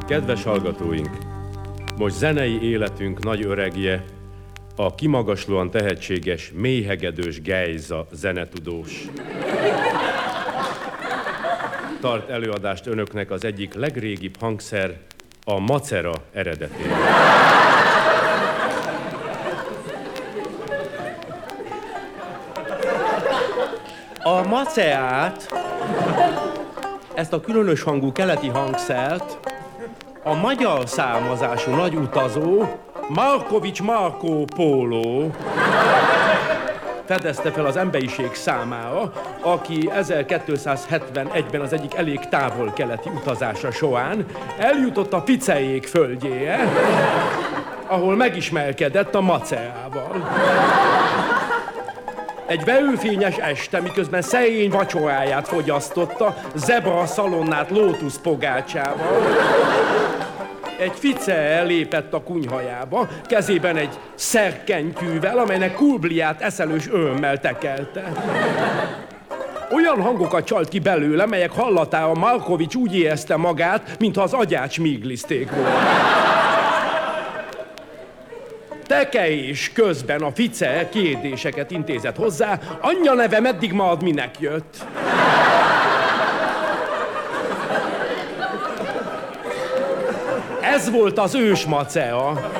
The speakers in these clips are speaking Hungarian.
Kedves hallgatóink, most zenei életünk nagy öregje, a kimagaslóan tehetséges, mélyhegedős Gejza zenetudós. Tart előadást önöknek az egyik legrégibb hangszer, a macera eredetéről. A macerát, ezt a különös hangú keleti hangszert a magyar származású nagy utazó Markovics Marco Polo fedezte fel az emberiség számára, aki 1271-ben az egyik elég távol-keleti utazása során eljutott a Picejék földjére, ahol megismerkedett a macerával. Egy verőfényes este, miközben szerény vacsoráját fogyasztotta, zebra szalonnát lótuszpogácsával, egy fice lépett a kunyhajába, kezében egy szerkentyűvel, amelynek kulbliát eszelős örömmel tekelte. Olyan hangokat csalt ki belőle, melyek hallatára Markovics úgy érezte magát, mintha az agyát smíglizték volna. Tekerés közben a fice kérdéseket intézett hozzá, anyja neve meddig marad, minek jött. Ez volt az ős macera.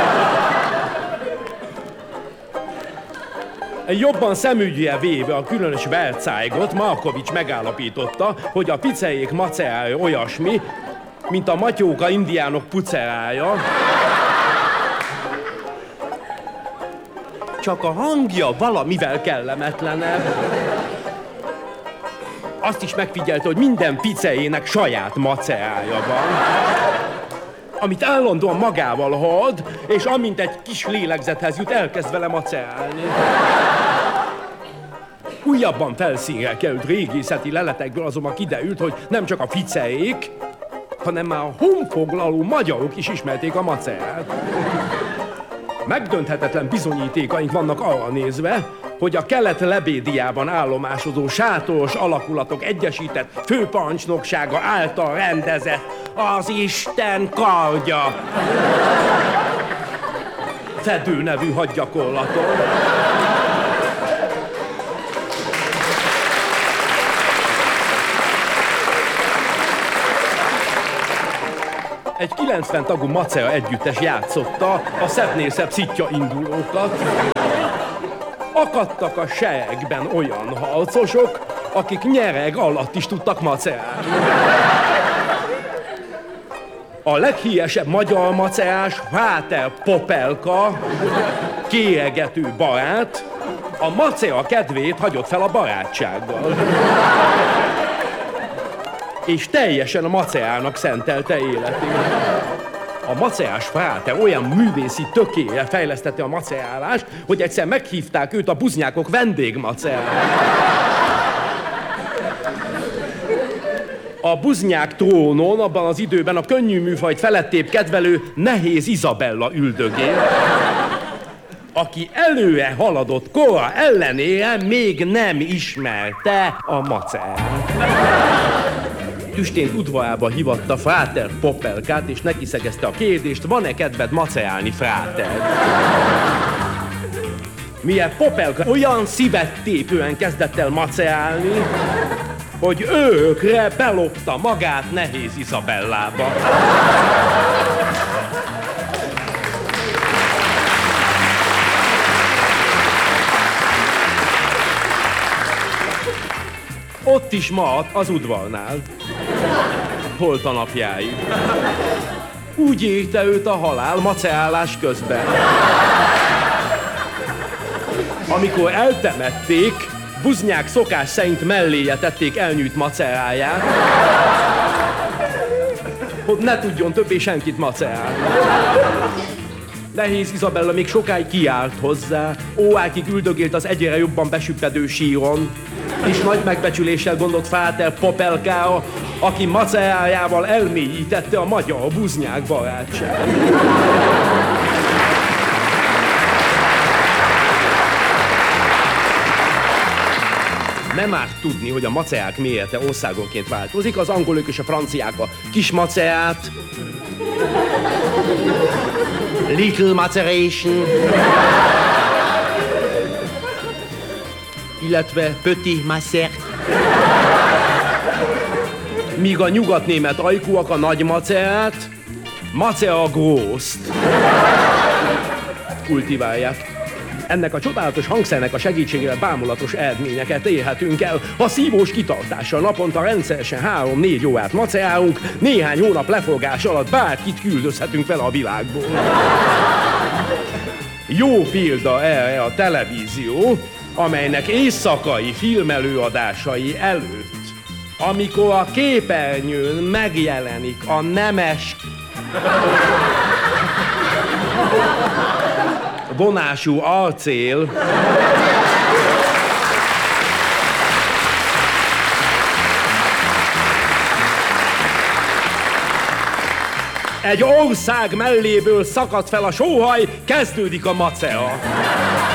Jobban szemügyre véve a különös Vercájgot, Markovics megállapította, hogy a Picejék macerája olyasmi, mint a matyóka indiánok pucerája. Csak a hangja valamivel kellemetlenebb. Azt is megfigyelte, hogy minden picejének saját macerája van, amit állandóan magával hord, és amint egy kis lélegzethez jut, elkezd vele macerálni. Újabban felszínre került régészeti leletekből azonban kiderült, hogy nem csak a ficejék, hanem már a honfoglaló magyarok is ismerték a macerát. Megdönthetetlen bizonyítékaink vannak arra nézve, hogy a Kelet-Lebédiában állomásozó sátoros alakulatok egyesített főparancsnoksága által rendezett az Isten kardja fedő nevű hadgyakorlaton. Egy 90 tagú macera együttes játszotta a szebbnél szebb szitja indulókat. Akadtak a seregben olyan harcosok, akik nyereg alatt is tudtak macerálni. A leghíresebb magyar macerás Fráter Popelka, kéregető barát, a macera kedvét hagyott fel a barátsággal. És teljesen a macerának szentelte életét. A macerás Fráter olyan művészi tökére fejlesztette a macerálást, hogy egyszer meghívták őt a buznyákok vendégmacerára. A buznyák trónon abban az időben a könnyű műfajt felettébb kedvelő Nehéz Izabella üldögél, aki előre haladott kora ellenére még nem ismerte a macerát. Tüstént udvarába hívatta Fráter Popelkát, és neki szegezte a kérdést, van-e kedved macerálni, Fráter? Mire Popelka olyan szívettépően kezdett el macerálni, hogy örökre belopta magát Nehéz Izabellába. Ott is maradt az udvarnál. Holt a napjáig. Úgy érte őt a halál macerálás közben. Amikor eltemették, buznyák szokás szerint melléje tették elnyűjt maceráját, hogy ne tudjon többé senkit macerálni. Nehéz Izabella még sokáig kiállt hozzá, órákig üldögélt az egyre jobban besüppedő síron, és nagy megbecsüléssel gondolt Fráter Popelkára, aki macerájával elmélyítette a magyar buznyák barátságot. Nem árt tudni, hogy a maceák mélyete országonként változik. Az angolok és a franciák a kis maceát, little maceration, illetve petit macert. Míg a nyugatnémet ajkúak a nagy maceát, macea grószt kultiválják. Ennek a csodálatos hangszernek a segítségével bámulatos eredményeket érhetünk el. Ha szívós kitartással naponta rendszeresen 3-4 órát maceálunk, néhány hónap leforgás alatt bárkit küldözhetünk fel a világból. Jó példa erre a televízió, amelynek éjszakai filmelőadásai előtt, amikor a képernyőn megjelenik a nemes vonású arcél, egy ország melléből szakad fel a sóhaj, kezdődik a macea.